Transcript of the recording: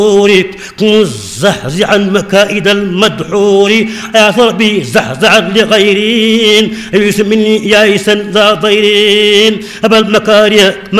كن زحزعا مكائد المدحور يا ربي زحزعا لغيرين يسمني يائسا ذا ضيرين أبا المكاره